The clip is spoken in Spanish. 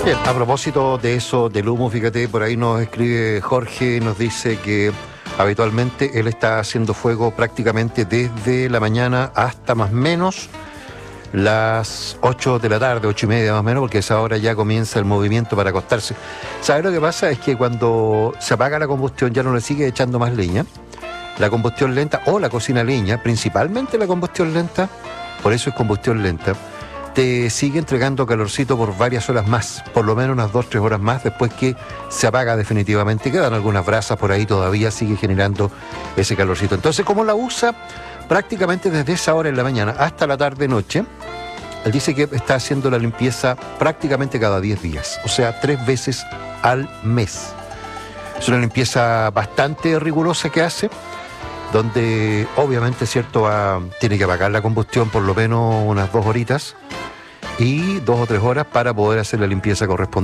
Bien, a propósito de eso, del humo, fíjate, por ahí nos escribe Jorge, nos dice que habitualmente él está haciendo fuego prácticamente desde la mañana hasta más o menos las 8 de la tarde, 8:30 más o menos, porque a esa hora ya comienza el movimiento para acostarse. ¿Sabes lo que pasa? Es que cuando se apaga la combustión ya no le sigue echando más leña. La combustión lenta o la cocina a leña, principalmente la combustión lenta, por eso es combustión lenta, te sigue entregando calorcito por varias horas más, por lo menos unas 2-3 horas más después que se apaga definitivamente. Quedan algunas brasas por ahí, todavía sigue generando ese calorcito. Entonces, como la usa prácticamente desde esa hora en la mañana hasta la tarde-noche, él dice que está haciendo la limpieza prácticamente cada 10 días, o sea, 3 veces al mes. Es una limpieza bastante rigurosa que hace, donde obviamente, cierto, tiene que apagar la combustión por lo menos unas 2 horitas y 2 o 3 horas para poder hacer la limpieza correspondiente.